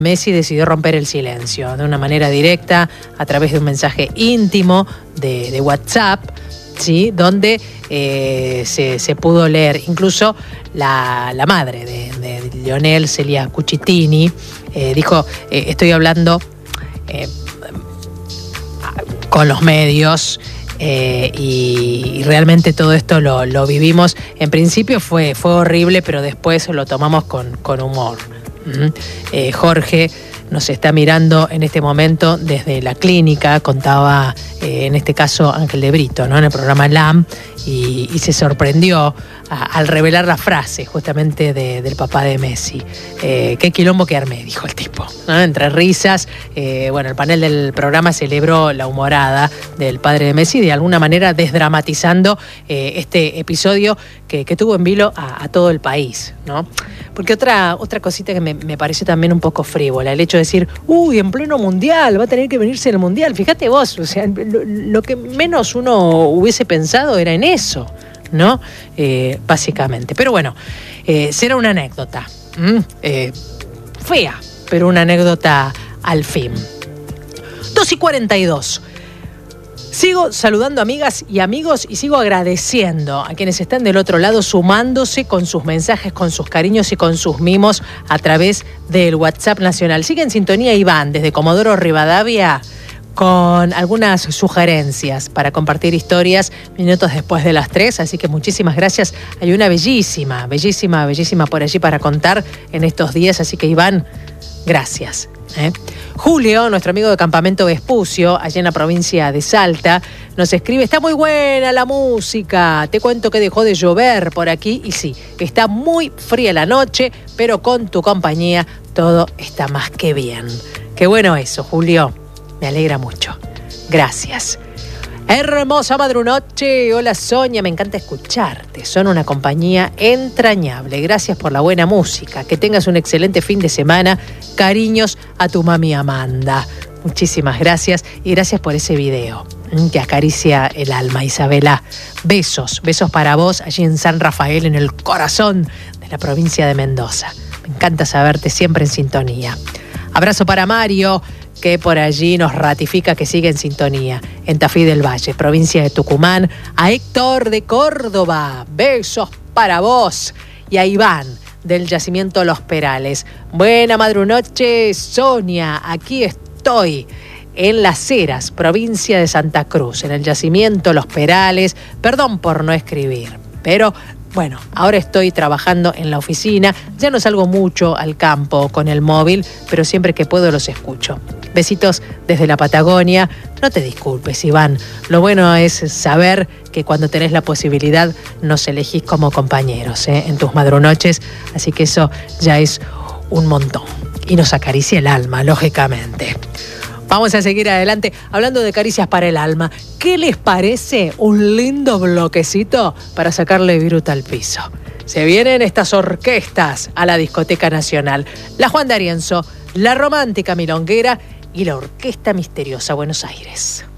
Messi decidió romper el silencio de una manera directa a través de un mensaje íntimo de WhatsApp, ¿sí? Donde se pudo leer. Incluso la madre de Lionel, Celia Cucitini, dijo, estoy hablando con los medios y realmente todo esto lo vivimos. En principio fue horrible, pero después lo tomamos con humor. Jorge nos está mirando en este momento desde la clínica, contaba en este caso Ángel de Brito, ¿no? En el programa LAM, y se sorprendió al revelar la frase justamente del papá de Messi. Qué quilombo que armé, dijo el tipo, ¿no? Entre risas. Bueno, el panel del programa celebró la humorada del padre de Messi, de alguna manera desdramatizando este episodio que tuvo en vilo a todo el país, ¿no? Porque otra cosita que me pareció también un poco frívola, el hecho de decir, uy, en pleno mundial, va a tener que venirse el mundial. Fíjate vos, o sea, lo que menos uno hubiese pensado era en eso, ¿no? Básicamente. Pero bueno, será una anécdota. Fea, pero una anécdota al fin. 2:42. Sigo saludando amigas y amigos y sigo agradeciendo a quienes están del otro lado, sumándose con sus mensajes, con sus cariños y con sus mimos a través del WhatsApp nacional. Sigue en sintonía Iván desde Comodoro Rivadavia con algunas sugerencias para compartir historias minutos después de las 3, así que muchísimas gracias. Hay una bellísima por allí para contar en estos días, así que Iván, gracias. Julio, nuestro amigo de Campamento Vespucio, allá en la provincia de Salta, nos escribe, está muy buena la música, te cuento que dejó de llover por aquí, y sí, está muy fría la noche, pero con tu compañía todo está más que bien. Qué bueno eso, Julio, me alegra mucho. Gracias. Hermosa madrunoche, hola Sonia, me encanta escucharte, son una compañía entrañable, gracias por la buena música, que tengas un excelente fin de semana, cariños a tu mami Amanda. Muchísimas gracias y gracias por ese video que acaricia el alma, Isabela. Besos para vos allí en San Rafael, en el corazón de la provincia de Mendoza. Me encanta saberte siempre en sintonía. Abrazo para Mario, que por allí nos ratifica que sigue en sintonía, en Tafí del Valle, provincia de Tucumán. A Héctor de Córdoba, besos para vos. Y a Iván, del yacimiento Los Perales. Buena madrunoche, Sonia, aquí estoy, en Las Heras, provincia de Santa Cruz, en el yacimiento Los Perales. Perdón por no escribir, pero bueno, ahora estoy trabajando en la oficina, ya no salgo mucho al campo con el móvil, pero siempre que puedo los escucho. Besitos desde la Patagonia. No te disculpes, Iván. Lo bueno es saber que cuando tenés la posibilidad nos elegís como compañeros, en tus madrunoches, así que eso ya es un montón. Y nos acaricia el alma, lógicamente. Vamos a seguir adelante hablando de caricias para el alma. ¿Qué les parece un lindo bloquecito para sacarle viruta al piso? Se vienen estas orquestas a la Discoteca Nacional. La Juan D'Arienzo, la Romántica Milonguera y la Orquesta Misteriosa Buenos Aires.